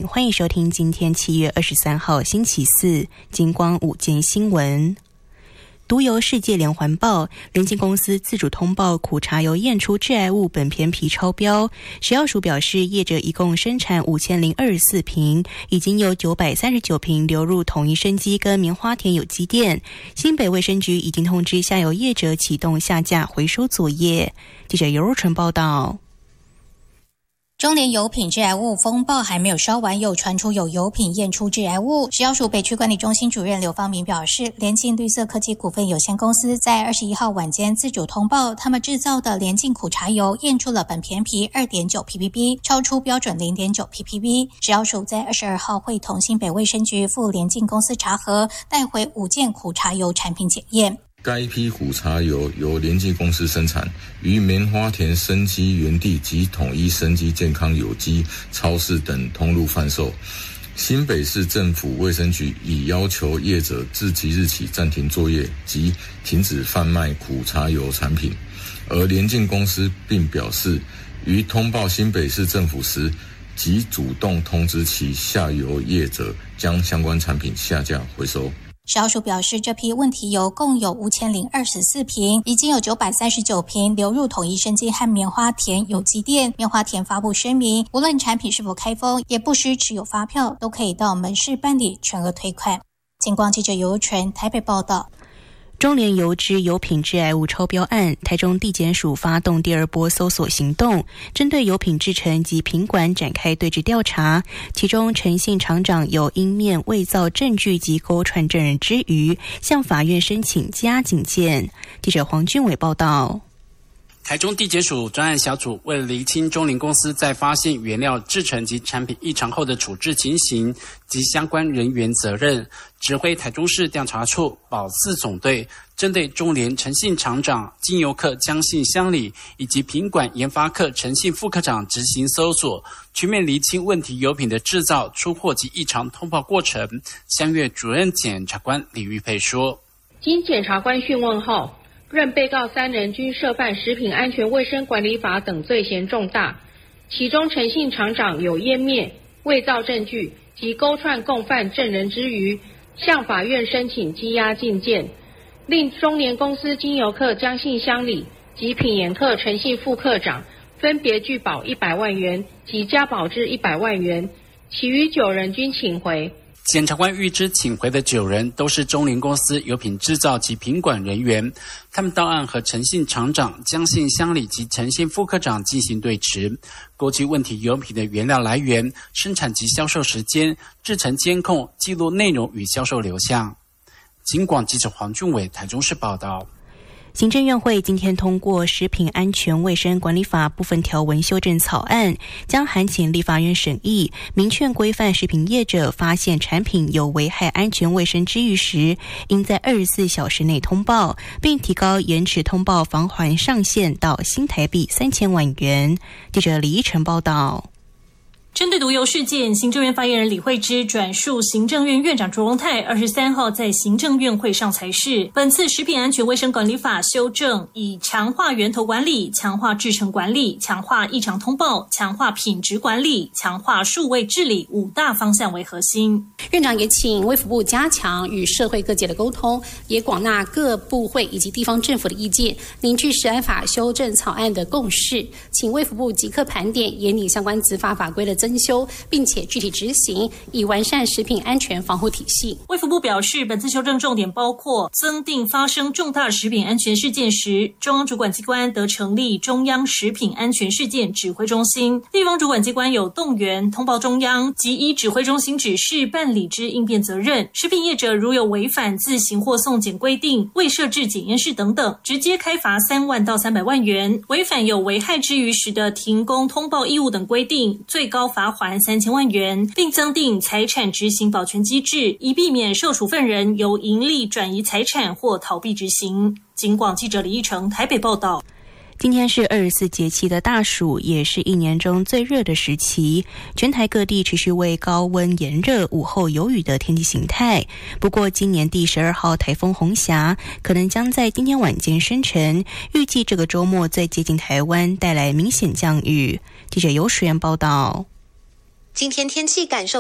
欢迎收听今天7月23号星期四金光午间新闻。独由世界联环报，联经公司自主通报苦茶油验出致癌物苯偏皮超标。食药署表示，业者一共生产5024瓶，已经有939瓶流入统一生机跟棉花田有机店。新北卫生局已经通知下游业者启动下架回收作业。记者尤若纯报道。 中联油品致癌物风暴还没有烧完，又传出有油品验出致癌物。食药署北区管理中心主任刘芳明表示，联进绿色科技股份有限公司在21号晚间自主通报，他们制造的联进苦茶油验出了苯偏皮 2.9 ppb， 超出标准 0.9 ppb。食药署在22号会同新北卫生局赴联进公司查核，带回5件苦茶油产品检验。 该批苦茶油由联进公司生产，于棉花田生机园地及统一生机健康有机超市等通路贩售。新北市政府卫生局已要求业者自即日起暂停作业及停止贩卖苦茶油产品，而联进公司并表示，于通报新北市政府时，即主动通知其下游业者将相关产品下架回收。 食药署表示，这批问题油共有5024瓶，已经有939瓶流入统一生机和棉花田有机店。棉花田发布声明，无论产品是否开封，也不需持有发票，都可以到门市办理全额退款。金光记者尤纯台北报道。 中联油脂油品致癌物超标案，台中地检署发动第2波搜索行动，针对油品制程及品管展开对质调查。其中陈姓厂长有因面伪造证据及勾串证人之余，向法院申请羁押警戒。记者黄俊伟报道。 台中地检署专案小组为了厘清中联公司在发现原料制程及产品异常后的处置情形及相关人员责任，指挥台中市调查处保四总队针对中联陈姓厂长、经油科江姓乡里以及品管研发科陈姓副科长执行搜索，全面厘清问题油品的制造、出货及异常通报过程。襄岳主任检察官李玉佩说， 经检察官讯问后，认被告3人均涉犯食品安全卫生管理法等罪嫌重大，其中陈姓厂长有湮灭、伪造证据及勾串共犯证人之余，向法院申请羁押禁见，令中联公司经油科江姓乡里及品研科陈姓副科长分别拒保100万元及加保至100万元，其余9人均请回。 检察官预知请回的9人都是中联公司油品制造及品管人员，他们到案和陈姓厂长、江姓乡里及陈姓副科长进行对质，勾稽问题油品的原料来源、生产及销售时间、制程监控、记录内容与销售流向。警广记者黄俊伟台中市报道。 行政院会今天通过《食品安全卫生管理法》部分条文修正草案，将函请立法院审议，明确规范食品业者发现产品有危害安全卫生之虞时，应在24小时内通报，并提高延迟通报罚锾上限到新台币3000万元。记者李依晨报道。 针对毒油事件，行政院发言人李慧芝转述行政院院长卓荣泰23号在行政院会上裁示，本次食品安全卫生管理法修正以强化源头管理、强化制程管理、强化异常通报、强化品质管理、强化数位治理5大方向为核心。 院长也请卫福部加强与社会各界的沟通，也广纳各部会以及地方政府的意见，凝聚食安法修正草案的共识，请卫福部即刻盘点研拟相关执法法规的增修，并且具体执行，以完善食品安全防护体系。 卫福部表示，本次修正重点包括增订发生重大食品安全事件时，中央主管机关得成立中央食品安全事件指挥中心，地方主管机关有动员通报中央及依指挥中心指示办理之应变责任。食品业者如有违反自行或送检规定、未设置检验室等等，直接开罚3万到300万元；违反有危害之虞时的停工通报义务等规定，最高罚锾3000万元，并增订财产执行保全机制，以避免受处分人由盈利转移财产或逃避执行。警广记者李义成台北报道。 今天是24节气的大暑，也是一年中最热的时期，全台各地持续为高温炎热、午后有雨的天气形态。不过今年第12号台风红霞可能将在今天晚间生成，预计这个周末最接近台湾，带来明显降雨。记者尤时源报道。 今天天气感受